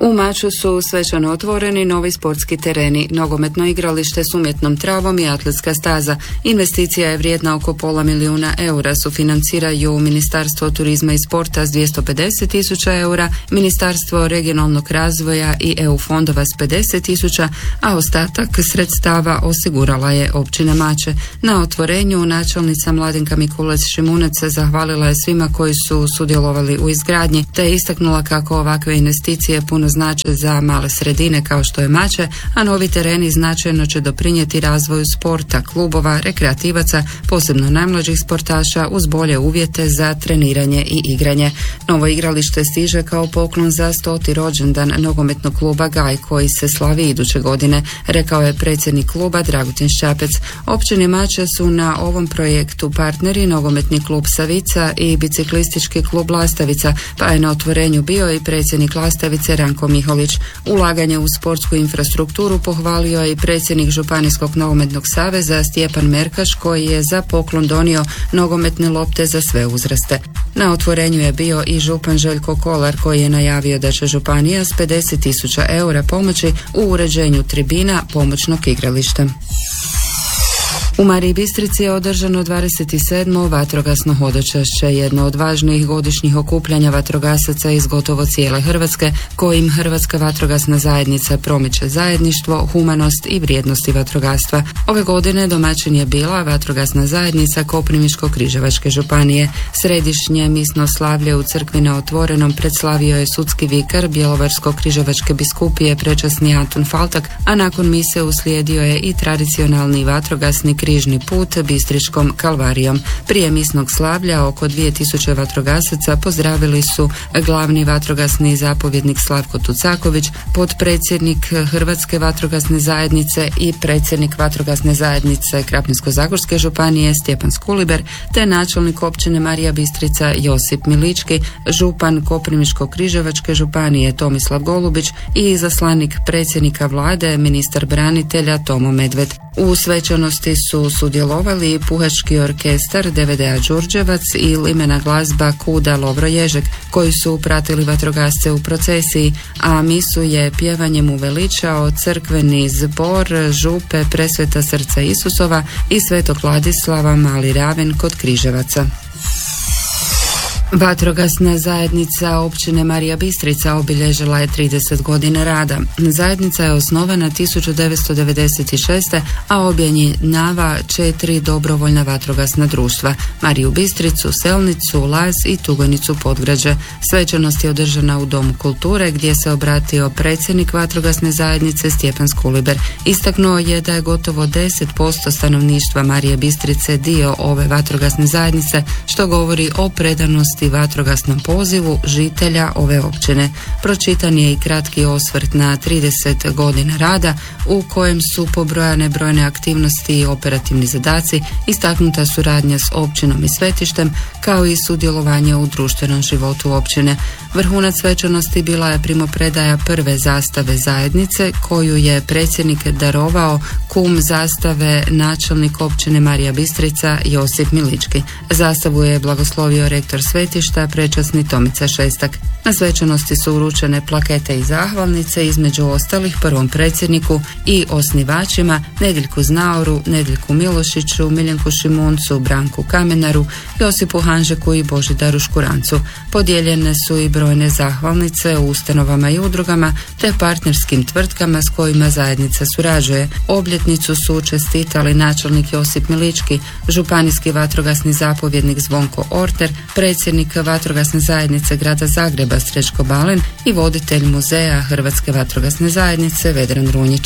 U Maču su svečano otvoreni novi sportski tereni, nogometno igralište s umjetnom travom i atletska staza. Investicija je vrijedna oko €500.000, sufinanciraju Ministarstvo turizma i sporta s 250.000 eura, Ministarstvo regionalnog razvoja i EU fondova s 50.000, a ostatak sredstava osigurala je općina Mače. Na otvorenju načelnica Mladenka Mikulec-Šimunec zahvalila je svima koji su sudjelovali u izgradnji, te je istaknula kako ovakve investicije puno znače za male sredine kao što je Mače, a novi tereni značajno će doprinijeti razvoju sporta, klubova, rekreativaca, posebno najmlađih sportaša uz bolje uvjete za treniranje i igranje. Novo igralište stiže kao poklon za 100. rođendan nogometnog kluba Gaj koji se slavi iduće godine, rekao je predsjednik kluba Dragutin Šćapec. Općine Mače su na ovom projektu partneri nogometni klub Savica i biciklistički klub Lastavica, pa je na otvorenju bio i predsjednik Lastavice Ranko Miholić. Ulaganje u sportsku infrastrukturu pohvalio je i predsjednik Županijskog nogometnog saveza Stjepan Merkaš koji je za poklon donio nogometne lopte za sve uzraste. Na otvorenju je bio i župan Željko Kolar koji je najavio da će županija s 50.000 eura pomoći u uređenju tribina pomoćnog igrališta. U Mariji Bistrici je održano 27. vatrogasno hodočašće, jedno od važnijih godišnjih okupljanja vatrogasaca iz gotovo cijele Hrvatske, kojim Hrvatska vatrogasna zajednica promiče zajedništvo, humanost i vrijednosti vatrogastva. Ove godine domaćin je bila vatrogasna zajednica Koprivničko-križevačke županije. Središnje misno slavlje u crkvi na Otvorenom predslavio je sudski vikar Bjelovarsko-križevačke biskupije prečasni Antun Faltak, a nakon mise uslijedio je i tradicionalni vatrogasni križni put Bistričkom kalvarijom. Prije misnog slavlja oko 2000 vatrogasaca pozdravili su glavni vatrogasni zapovjednik Slavko Tucaković, potpredsjednik Hrvatske vatrogasne zajednice i predsjednik vatrogasne zajednice Krapinsko-zagorske županije Stjepan Skuliber, te načelnik općine Marija Bistrica Josip Milički, župan Koprivničko-križevačke županije Tomislav Golubić i izaslanik predsjednika vlade, ministar branitelja Tomo Medved. U svečanosti su sudjelovali puhački orkestar DVD-a Đurđevac i limena glazba Kuda Lovro Ježek, koji su pratili vatrogasce u procesiji, a misu je pjevanjem uveličao crkveni zbor župe Presveta srca Isusova i Svetog Vladislava Mali Raven kod Križevaca. Vatrogasna zajednica općine Marija Bistrica obilježila je 30 godina rada. Zajednica je osnovana 1996. a objedinjava 4 dobrovoljna vatrogasna društva: Mariju Bistricu, Selnicu, Laz i Tugojnicu Podgrađe. Svečanost je održana u Domu kulture gdje se obratio predsjednik vatrogasne zajednice Stjepan Skuliber. Istaknuo je da je gotovo 10% stanovništva Marije Bistrice dio ove vatrogasne zajednice, što govori o predanosti vatrogasnom pozivu žitelja ove općine. Pročitan je i kratki osvrt na 30 godina rada u kojem su pobrojane brojne aktivnosti i operativni zadaci, istaknuta suradnja s općinom i svetištem, kao i sudjelovanje u društvenom životu općine. Vrhunac svečanosti bila je primopredaja prve zastave zajednice koju je predsjednik darovao kum zastave načelnik općine Marija Bistrica Josip Milički. Zastavu je blagoslovio rektor svetišta prečasni Tomica Šestak. Na svečanosti su uručene plakete i zahvalnice, između ostalih prvom predsjedniku i osnivačima Nediljku Znaoru, Nediljku Milošiću, Miljenku Šimuncu, Branku Kamenaru, Josipu Hanžeku i Božidaru Škurancu. Podijeljene su i brojne zahvalnice u ustanovama i udrugama te partnerskim tvrtkama s kojima zajednica surađuje. Obljetnicu su čestitali načelnik Josip Milički, županijski vatrogasni zapovjednik Zvonko Orter, predsjednik vatrogasne zajednice grada Zagreba Srećko Balen i voditelj muzeja Hrvatske vatrogasne zajednice Vedran Runjić.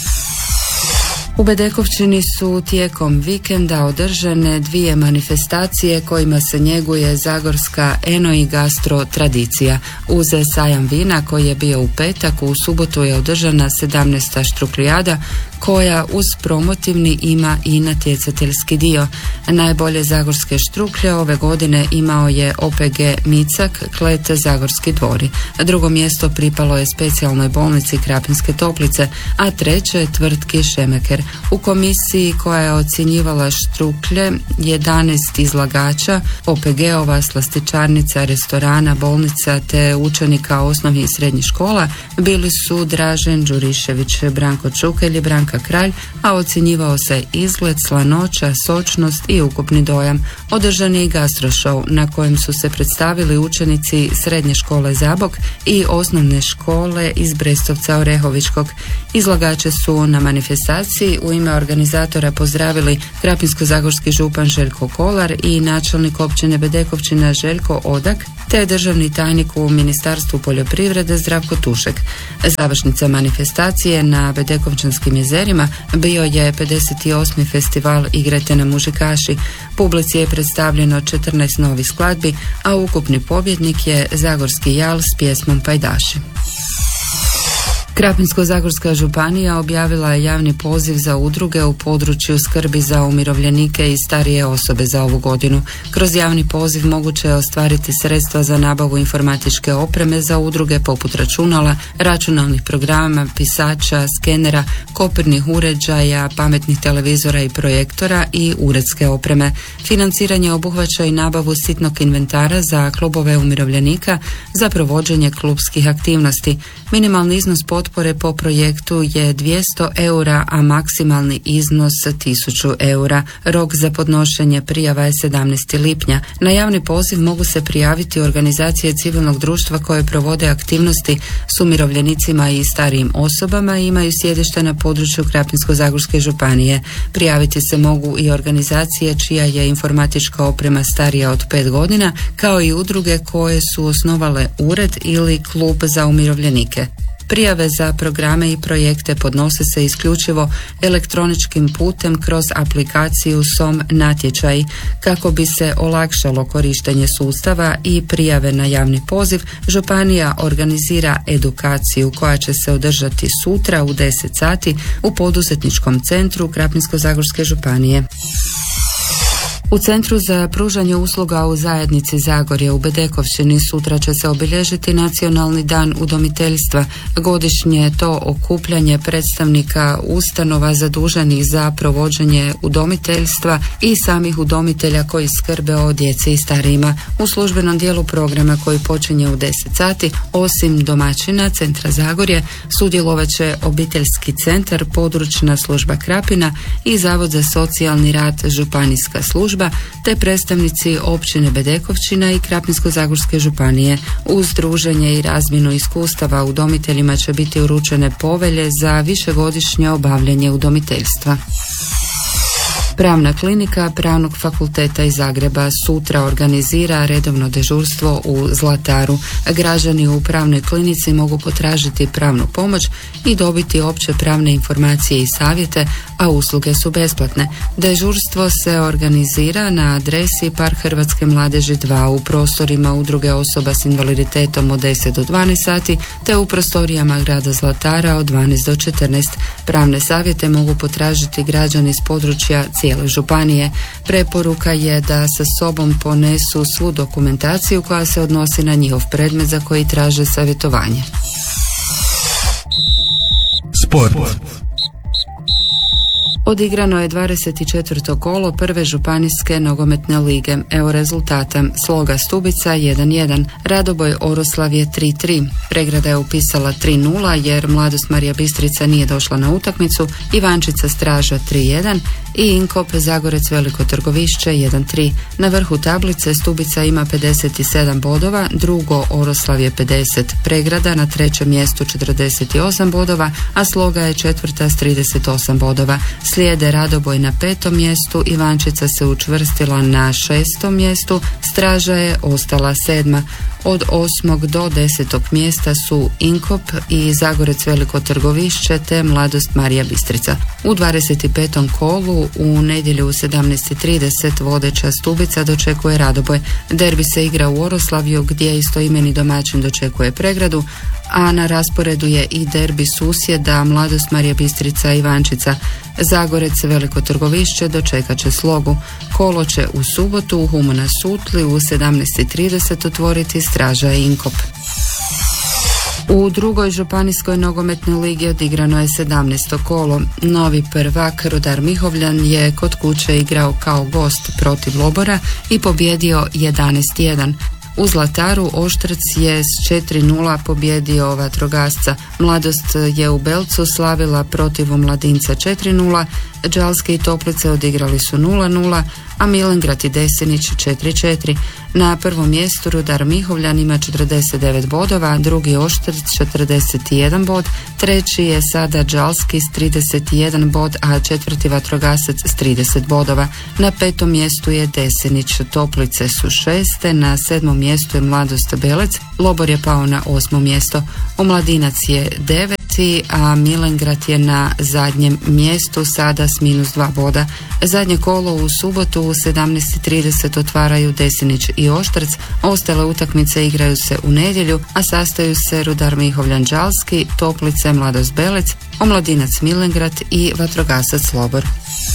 U Bedekovčini su tijekom vikenda održane 2 manifestacije kojima se njeguje zagorska eno i gastro tradicija. Uz sajam vina koji je bio u petak, u subotu je održana 17. štruklijada koja uz promotivni ima i natjecateljski dio. Najbolje zagorske štruklje ove godine imao je OPG Micak, klet Zagorski dvori. Drugo mjesto pripalo je specijalnoj bolnici Krapinske Toplice, a treće tvrtki Šemeker. U komisiji koja je ocjenjivala štrukle 11 izlagača, OPG-ova, slastičarnica, restorana, bolnica te učenika osnovnih i srednjih škola bili su Dražen Đurišević, Branko Čukelj i Branka Kralj, a ocjenjivao se izgled, slanoća, sočnost i ukupni dojam. Održan je i gastrošou na kojem su se predstavili učenici srednje škole Zabok i osnovne škole iz Brestovca Orehovičkog. Izlagače su na manifestaciji u ime organizatora pozdravili krapinsko-zagorski župan Željko Kolar i načelnik općine Bedekovčina Željko Odak, te državni tajnik u Ministarstvu poljoprivrede Zdravko Tušek. Završnica manifestacije na Bedekovčanskim jezerima bio je 58. festival Igrajte na mužikaši. Publici je predstavljeno 14 novih skladbi, a ukupni pobjednik je Zagorski jal s pjesmom Pajdaši. Krapinsko-zagorska županija objavila je javni poziv za udruge u području skrbi za umirovljenike i starije osobe za ovu godinu. Kroz javni poziv moguće je ostvariti sredstva za nabavu informatičke opreme za udruge poput računala, računalnih programa, pisača, skenera, kopirnih uređaja, pametnih televizora i projektora i uredske opreme. Financiranje obuhvaća i nabavu sitnog inventara za klubove umirovljenika za provođenje klubskih aktivnosti. Minimalni iznos potpore po projektu je 200 eura, a maksimalni iznos 1000 eura. Rok za podnošenje prijava je 17. lipnja. Na javni poziv mogu se prijaviti organizacije civilnog društva koje provode aktivnosti s umirovljenicima i starijim osobama i imaju sjedište na području Krapinsko-zagorske županije. Prijaviti se mogu i organizacije čija je informatička oprema starija od 5 godina, kao i udruge koje su osnovale ured ili klub za umirovljenike. Prijave za programe i projekte podnose se isključivo elektroničkim putem kroz aplikaciju SOM natječaj. Kako bi se olakšalo korištenje sustava i prijave na javni poziv, županija organizira edukaciju koja će se održati sutra u 10 sati u poduzetničkom centru Krapinsko-zagorske županije. U Centru za pružanje usluga u zajednici Zagorje u Bedekovčini sutra će se obilježiti Nacionalni dan udomiteljstva. Godišnje je to okupljanje predstavnika ustanova zaduženih za provođenje udomiteljstva i samih udomitelja koji skrbe o djeci i starijima. U službenom dijelu programa koji počinje u 10 sati, osim domaćina Centra Zagorje, sudjelovat će obiteljski centar, područna služba Krapina i Zavod za socijalni rad županijska služba, te predstavnici općine Bedekovčina i Krapinsko-zagorske županije. Uz druženje i razmjenu iskustava udomiteljima će biti uručene povelje za višegodišnje obavljanje udomiteljstva. Pravna klinika Pravnog fakulteta iz Zagreba sutra organizira redovno dežurstvo u Zlataru. Građani u pravnoj klinici mogu potražiti pravnu pomoć i dobiti opće pravne informacije i savjete, a usluge su besplatne. Dežurstvo se organizira na adresi Park Hrvatske mladeži 2 u prostorima udruge osoba s invaliditetom od 10 do 12 sati, te u prostorijama grada Zlatara od 12 do 14. Pravne savjete mogu potražiti građani iz područja cijele županije. Preporuka je da sa sobom ponesu svu dokumentaciju koja se odnosi na njihov predmet za koji traže savjetovanje. Sport. Odigrano je 24. kolo prve županijske nogometne lige. Evo rezultata: Sloga Stubica 1-1, Radoboj Oroslav je 3-3, Pregrada je upisala 3-0 jer Mladost Marija Bistrica nije došla na utakmicu, Ivančica Straža 3-1 i Inkop Zagorec Veliko Trgovišće 1-3. Na vrhu tablice Stubica ima 57 bodova, drugo Oroslav je 50, Pregrada na trećem mjestu 48 bodova, a Sloga je četvrta s 38 bodova. Slijede Radoboj na 5. mjestu, Ivančica se učvrstila na 6. mjestu, Straža je ostala 7. Od 8. do 10. mjesta su Inkop i Zagorec Veliko Trgovišće te Mladost Marija Bistrica. U 25. kolu u nedjelju u 17:30 vodeća Stubica dočekuje Radoboj. Derbi se igra u Oroslavju gdje istoimeni domaćin dočekuje Pregradu, a na rasporedu je i derbi susjeda Mladost Marija Bistrica i Ivančica. Zagorec Veliko Trgovišće dočekat će Slogu. Kolo će u subotu u Humu na Sutli u 17:30 otvoriti Straža i Inkop. U drugoj županijskoj nogometnoj ligi odigrano je 17. kolo. Novi prvak Rudar Mihovljan je kod kuće igrao kao gost protiv Lobora i pobjedio 11-1. U Zlataru Oštrc je s 4-0 pobjedio Vatrogasca. Mladost je u Belcu slavila protiv Omladinca 4-0, Đalske i Toplice odigrali su 0-0, a Milengrad i Desenić 4-4. Na prvom mjestu Rudar Mihovljan ima 49 bodova, drugi Oštrc 41 bod, treći je sada Đalski s 31 bod, a četvrti Vatrogasac s 30 bodova. Na petom mjestu je Desenić, Toplice su šeste, na sedmom mjestu je Mladost Belec, Lobor je pao na 8. mjesto, Omladinac je 9, a Milengrad je na zadnjem mjestu sada s -2 boda. Zadnje kolo u subotu u 17:30 otvaraju Desenić i Oštrc, ostale utakmice igraju se u nedjelju, a sastaju se Rudar Mihovljan Đalski, Toplice Mladost Belec, Omladinac Milengrad i Vatrogasac Lobor.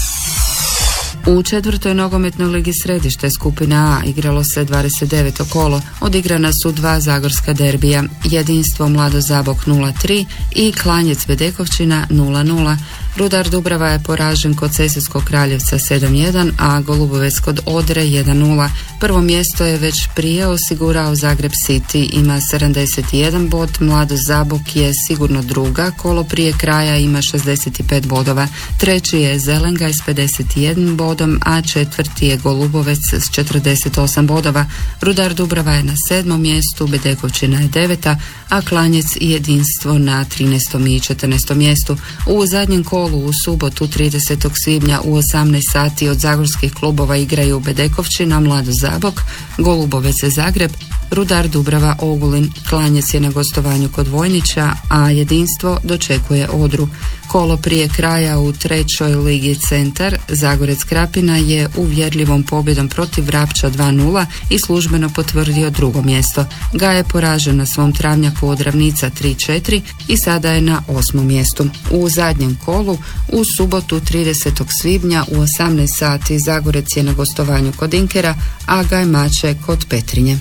U četvrtoj nogometnoj ligi Središte skupina A igralo se 29. kolo. Odigrana su 2 zagorska derbija, Jedinstvo Mlado Zabok 0-3 i Klanjec Bedekovčina 0-0. Rudar Dubrava je poražen kod Sesvetskog Kraljevca 7-1, a Golubovec kod Odre 1-0. Prvo mjesto je već prije osigurao Zagreb City, ima 71 bod, Mlado Zabok je sigurno druga, kolo prije kraja ima 65 bodova. Treći je Zelengaj s 51 bodom, a četvrti je Golubovec s 48 bodova. Rudar Dubrava je na 7. mjestu, Bedekovčina je 9, a Klanjec i Jedinstvo na 13. i 14. mjestu. U zadnjem kolu u subotu 30. svibnja u 18 sati od zagorskih klubova igraju Bedekovčina, Mlado Zabok, Golubovec Zagreb, Rudar Dubrava Ogulin. Klanjec je na gostovanju kod Vojnića, a Jedinstvo dočekuje Odru. Kolo prije kraja u trećoj ligi Centar Zagorec Krapina je uvjerljivom pobjedom protiv Vrapča 2-0 i službeno potvrdio drugo mjesto. Ga je poražen na svom travnjaku od Ravnica 3-4 i sada je na 8. mjestu. U zadnjem kolu u subotu 30. svibnja u 18 sati Zagorec je na gostovanju kod Inkera, a Gajmače kod Petrinje.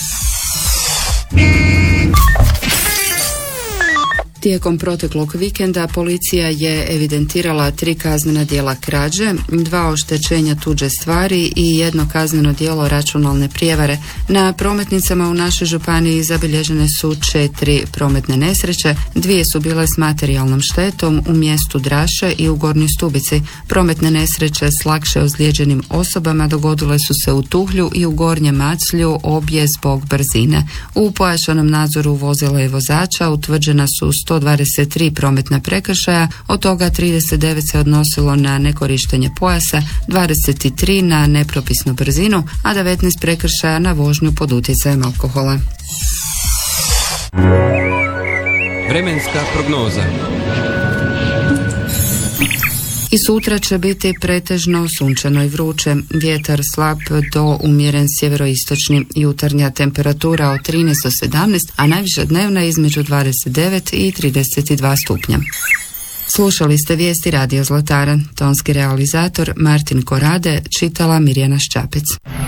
Tijekom proteklog vikenda policija je evidentirala 3 kaznena djela krađe, 2 oštećenja tuđe stvari i 1 kazneno djelo računalne prijevare. Na prometnicama u našoj županiji zabilježene su 4 prometne nesreće, 2 su bile s materijalnom štetom u mjestu Draše i u Gornjoj Stubici. Prometne nesreće s lakše ozlijeđenim osobama dogodile su se u Tuhlju i u Gornjem Maclju, obje zbog brzine. U pojačanom nadzoru vozila i vozača utvrđena su 123 prometna prekršaja, od toga 39 se odnosilo na nekorištenje pojasa, 23 na nepropisnu brzinu, a 19 prekršaja na vožnju pod utjecajem alkohola. Vremenska prognoza. I sutra će biti pretežno sunčano i vruće, vjetar slab do umjeren sjeveroistočni, jutarnja temperatura od 13 do 17, a najviša dnevna između 29 i 32 stupnja. Slušali ste vijesti Radio Zlatara, tonski realizator Martin Korade, čitala Mirjana Ščapec.